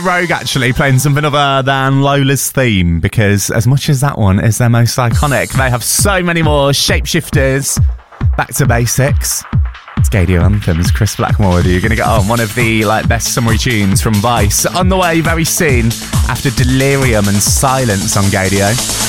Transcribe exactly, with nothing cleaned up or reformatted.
Rogue, actually, playing something other than Lola's theme, because as much as that one is their most iconic, they have so many more shapeshifters. Back to basics. It's Gaydio Anthems. Chris Blackmore, you're going to get on one of the like best summery tunes from Vice. On the way very soon after Delirium and Silence on Gaydio.